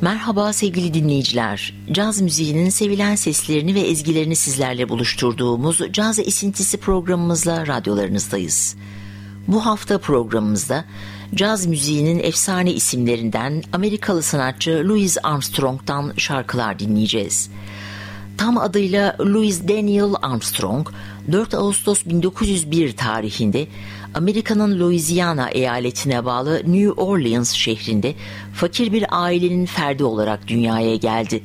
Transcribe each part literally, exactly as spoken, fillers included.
Merhaba sevgili dinleyiciler. Caz müziğinin sevilen seslerini ve ezgilerini sizlerle buluşturduğumuz Caz Esintisi programımızla radyolarınızdayız. Bu hafta programımızda caz müziğinin efsane isimlerinden Amerikalı sanatçı Louis Armstrong'dan şarkılar dinleyeceğiz. Tam adıyla Louis Daniel Armstrong, dört Ağustos bin dokuz yüz bir tarihinde Amerika'nın Louisiana eyaletine bağlı New Orleans şehrinde fakir bir ailenin ferdi olarak dünyaya geldi.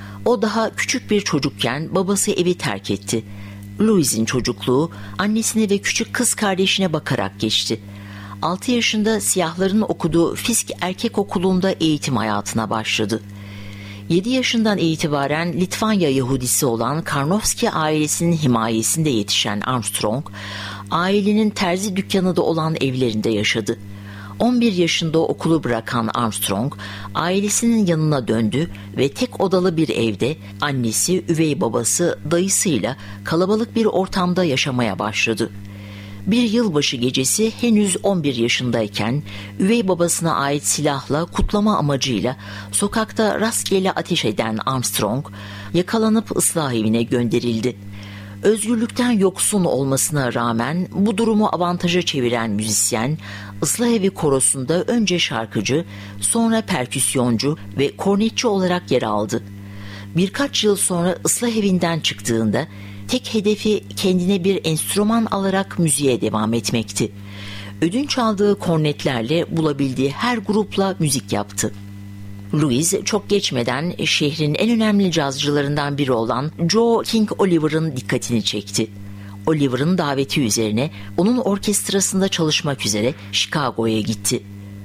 O daha küçük bir çocukken babası evi terk etti. Louis'in çocukluğu annesine ve küçük kız kardeşine bakarak geçti. altı yaşında siyahların okuduğu Fisk Erkek Okulu'nda eğitim hayatına başladı. yedi yaşından itibaren Litvanya Yahudisi olan Karnofsky ailesinin himayesinde yetişen Armstrong, ailenin terzi dükkanı da olan evlerinde yaşadı. on bir yaşında okulu bırakan Armstrong, ailesinin yanına döndü ve tek odalı bir evde annesi, üvey babası, dayısıyla kalabalık bir ortamda yaşamaya başladı. Bir yılbaşı gecesi henüz on bir yaşındayken üvey babasına ait silahla kutlama amacıyla sokakta rastgele ateş eden Armstrong yakalanıp ıslah evine gönderildi. Özgürlükten yoksun olmasına rağmen bu durumu avantaja çeviren müzisyen ıslah evi korosunda önce şarkıcı, sonra perküsyoncu ve kornetçi olarak yer aldı. Birkaç yıl sonra ıslah evinden çıktığında tek hedefi kendine bir enstrüman alarak müziğe devam etmekti. Ödünç aldığı kornetlerle bulabildiği her grupla müzik yaptı. Louis çok geçmeden şehrin en önemli cazcılarından biri olan Joe King Oliver'ın dikkatini çekti. Oliver'ın daveti üzerine onun orkestrasında çalışmak üzere Chicago'ya gitti.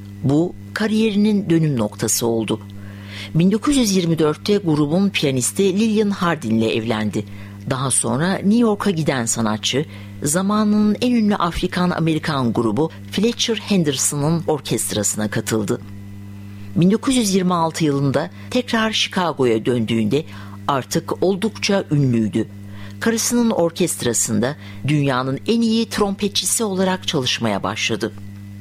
Bu kariyerinin dönüm noktası oldu. bin dokuz yüz yirmi dörtte grubun piyanisti Lillian Hardin ile evlendi. Daha sonra New York'a giden sanatçı, zamanının en ünlü Afrikan-Amerikan grubu Fletcher Henderson'ın orkestrasına katıldı. bin dokuz yüz yirmi altı yılında tekrar Chicago'ya döndüğünde artık oldukça ünlüydü. Karısının orkestrasında dünyanın en iyi trompetçisi olarak çalışmaya başladı.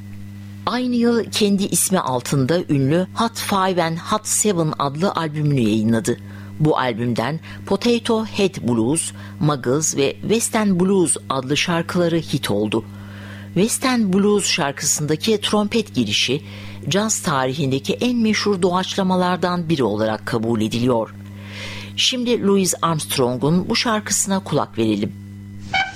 Aynı yıl kendi ismi altında ünlü Hot Five and Hot Seven adlı albümünü yayınladı. Bu albümden Potato Head Blues, Muggles ve Western Blues adlı şarkıları hit oldu. Western Blues şarkısındaki trompet girişi, caz tarihindeki en meşhur doğaçlamalardan biri olarak kabul ediliyor. Şimdi Louis Armstrong'un bu şarkısına kulak verelim.